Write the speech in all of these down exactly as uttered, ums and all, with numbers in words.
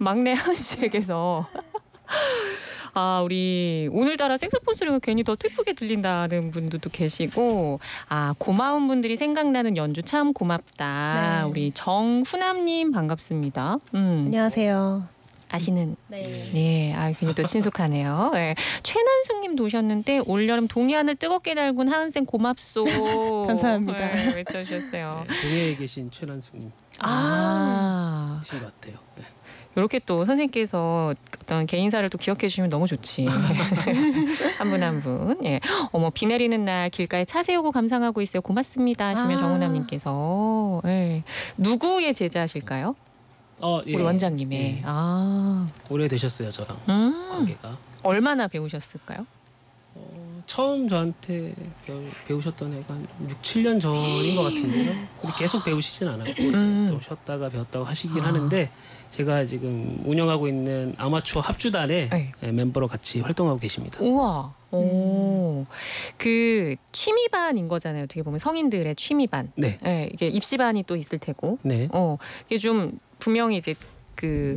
막내 하은 씨에게서 아, 우리 오늘따라 색소폰 소리가 괜히 더 슬프게 들린다는 분들도 계시고, 아, 고마운 분들이 생각나는 연주 참 고맙다. 네. 우리 정훈남님 반갑습니다. 음. 안녕하세요. 아시는 네. 네, 아, 괜히 또 친숙하네요. 네. 최난숙님도 오셨는데 올여름 동해안을 뜨겁게 달군 하은쌤 고맙소. 감사합니다. 네, 외쳐주셨어요. 네, 동해에 계신 최란숙님 아, 계신 것 같아요. 네. 이렇게 또 선생님께서 어떤 개인사를 또 기억해 주시면 너무 좋지. 한 분 한 분. 예. 어머, 비 내리는 날 길가에 차 세우고 감상하고 있어요. 고맙습니다. 하시면 아. 정은남님께서. 예. 누구의 제자실까요? 어, 예. 우리 원장님의. 예. 아. 오래 되셨어요, 저랑 음. 관계가. 얼마나 배우셨을까요? 어, 처음 저한테 배우, 배우셨던 애가 한 육, 칠 년 전인 것 같은데요. 근데 계속 배우시진 않았고 음. 이제 또 쉬었다가 배웠다고 하시긴 아. 하는데 제가 지금 운영하고 있는 아마추어 합주단의 네. 멤버로 같이 활동하고 계십니다. 우와. 오. 그 취미반인 거잖아요. 어떻게 보면 성인들의 취미반. 네. 네, 이게 입시반이 또 있을 테고. 네. 어. 이게 좀 분명히 이제 그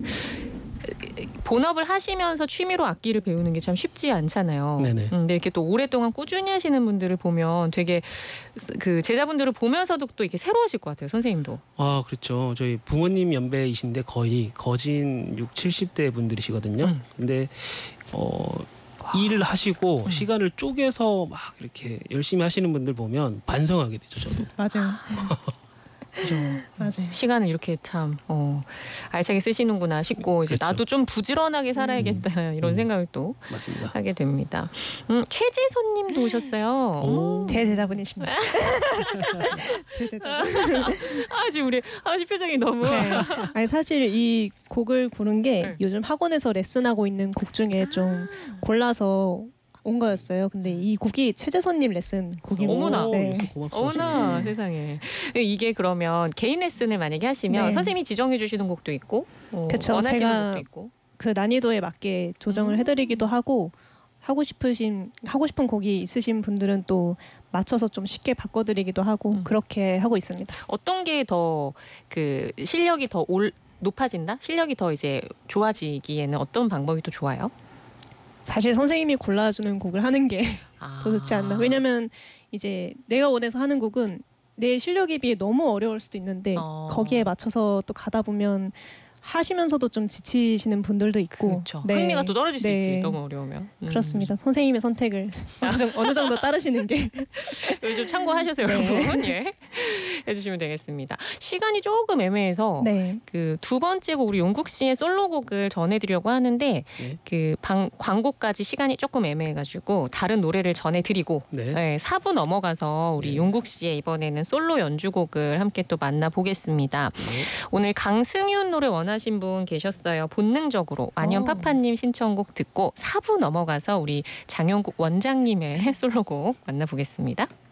본업을 하시면서 취미로 악기를 배우는 게 참 쉽지 않잖아요. 네네. 음, 근데 이렇게 또 오랫동안 꾸준히 하시는 분들을 보면 되게 그 제자분들을 보면서도 또 이렇게 새로우실 것 같아요. 선생님도. 아, 그렇죠. 저희 부모님 연배이신데 거의 거진 육, 칠십 대 분들이시거든요. 음. 근데 어 일을 하시고 음. 시간을 쪼개서 막 이렇게 열심히 하시는 분들 보면 반성하게 되죠, 저도. 맞아요. 그죠. 맞아요. 시간을 이렇게 참 어, 알차게 쓰시는구나 싶고 이제 그렇죠. 나도 좀 부지런하게 살아야겠다 이런 음. 생각을 또 맞습니다. 하게 됩니다. 음, 최지선님도 오셨어요. 오. 음. 제 제자분이십니다. 제 제자분. 아 지금 우리 하은 씨 표정이 너무 네. 아니 사실 이 곡을 고른 게 네. 요즘 학원에서 레슨하고 있는 곡 중에 좀 골라서 온 거였어요. 근데 이 곡이 최재선님 레슨 곡이고. 어머나. 네. 고맙습니다. 어머나 세상에. 이게 그러면 개인 레슨을 만약에 하시면 네. 선생님이 지정해 주시는 곡도 있고 어, 그쵸. 원하시는 제가 곡도 있고. 그 난이도에 맞게 조정을 음. 해드리기도 하고 하고 싶으신 하고 싶은 곡이 있으신 분들은 또 맞춰서 좀 쉽게 바꿔드리기도 하고 음. 그렇게 하고 있습니다. 어떤 게 더 그 실력이 더 올, 높아진다? 실력이 더 이제 좋아지기에는 어떤 방법이 또 좋아요? 사실 선생님이 골라주는 곡을 하는 게 더 아. 좋지 않나. 왜냐면 이제 내가 원해서 하는 곡은 내 실력에 비해 너무 어려울 수도 있는데 어. 거기에 맞춰서 또 가다 보면 하시면서도 좀 지치시는 분들도 있고 그렇죠. 네. 흥미가 또 떨어질 수 네. 있지 너무 어려우면. 음. 그렇습니다. 선생님의 선택을 어느 정도, 어느 정도 따르시는 게 여기 좀 참고하셔서 네. 여러분 예 해주시면 되겠습니다. 시간이 조금 애매해서 네. 그 두 번째 곡 우리 용국 씨의 솔로곡을 전해드리려고 하는데 네. 그 방, 광고까지 시간이 조금 애매해가지고 다른 노래를 전해드리고 네. 네, 사 부 넘어가서 우리 네. 용국 씨의 이번에는 솔로 연주곡을 함께 또 만나보겠습니다. 네. 오늘 강승윤 노래 원하신 분 계셨어요. 본능적으로 완연파파님 신청곡 듣고 사 부 넘어가서 우리 장용국 원장님의 솔로곡 만나보겠습니다.